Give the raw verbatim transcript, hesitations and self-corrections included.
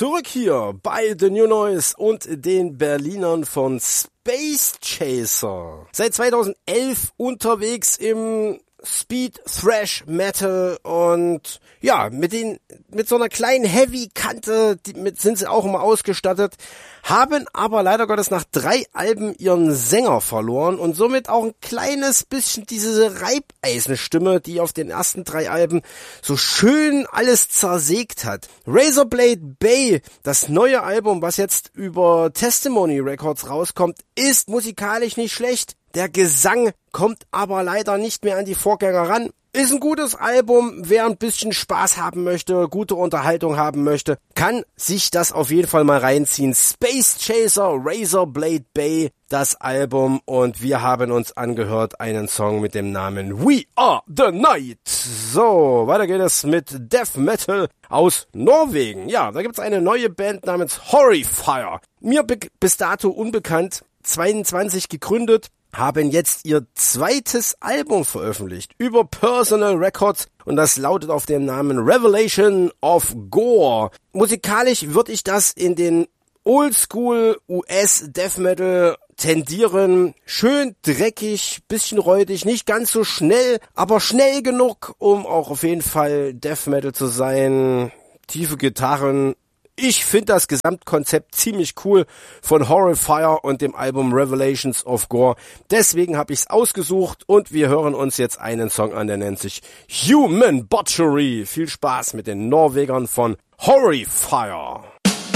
zurück hier bei The New Noise und den Berlinern von Space Chaser. Seit zweitausendelf unterwegs im Speed Thrash Metal und ja, mit den mit so einer kleinen Heavy Kante, die, mit sind sie auch immer ausgestattet, haben aber leider Gottes nach drei Alben ihren Sänger verloren und somit auch ein kleines bisschen diese Reibeisenstimme, die auf den ersten drei Alben so schön alles zersägt hat. Razorblade Bay, das neue Album, was jetzt über Testimony Records rauskommt, ist musikalisch nicht schlecht. Der Gesang kommt aber leider nicht mehr an die Vorgänger ran. Ist ein gutes Album, wer ein bisschen Spaß haben möchte, gute Unterhaltung haben möchte, kann sich das auf jeden Fall mal reinziehen. Space Chaser, Razorblade Bay, das Album, und wir haben uns angehört einen Song mit dem Namen We Are The Night. So, weiter geht es mit Death Metal aus Norwegen. Ja, da gibt's eine neue Band namens Horrifier. Mir be- bis dato unbekannt, zweiundzwanzig gegründet, haben jetzt ihr zweites Album veröffentlicht über Personal Records und das lautet auf dem Namen Revelation of Gore. Musikalisch würde ich das in den Oldschool U S Death Metal tendieren. Schön dreckig, bisschen räudig, nicht ganz so schnell, aber schnell genug, um auch auf jeden Fall Death Metal zu sein. Tiefe Gitarren. Ich finde das Gesamtkonzept ziemlich cool von Horrifier und dem Album Revelations of Gore. Deswegen habe ich es ausgesucht und wir hören uns jetzt einen Song an, der nennt sich Human Butchery. Viel Spaß mit den Norwegern von Horrifier.